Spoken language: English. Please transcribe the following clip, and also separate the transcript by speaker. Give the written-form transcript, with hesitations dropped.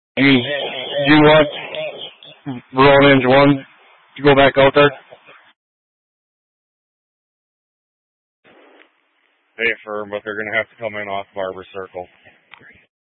Speaker 1: I mean, do you want Rowan Engine 1 to go back out there?
Speaker 2: They affirm, but they're going to have to come in off Barber Circle.